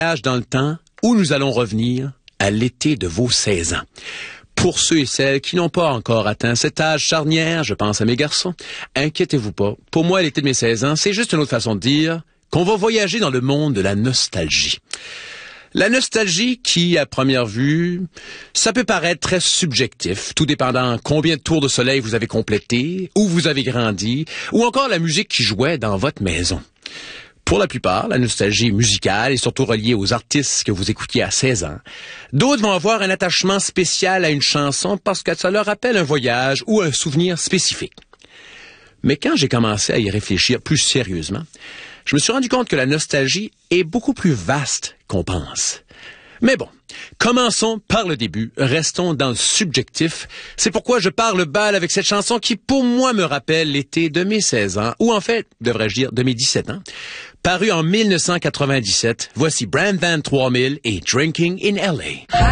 voyage dans le temps où nous allons revenir à l'été de vos 16 ans. Pour ceux et celles qui n'ont pas encore atteint cet âge charnière, je pense à mes garçons, inquiétez-vous pas. Pour moi, l'été de mes 16 ans, c'est juste une autre façon de dire qu'on va voyager dans le monde de la nostalgie. La nostalgie qui, à première vue, ça peut paraître très subjectif, tout dépendant combien de tours de soleil vous avez complétés, où vous avez grandi, ou encore la musique qui jouait dans votre maison. Pour la plupart, la nostalgie musicale est surtout reliée aux artistes que vous écoutiez à 16 ans. D'autres vont avoir un attachement spécial à une chanson parce que ça leur rappelle un voyage ou un souvenir spécifique. Mais quand j'ai commencé à y réfléchir plus sérieusement, je me suis rendu compte que la nostalgie est beaucoup plus vaste qu'on pense. Mais bon, commençons par le début, restons dans le subjectif. C'est pourquoi je parle bal avec cette chanson qui, pour moi, me rappelle l'été de mes 16 ans, ou en fait, devrais-je dire, de mes 17 ans. Paru en 1997, voici Bram Van 3000 et Drinking in L.A.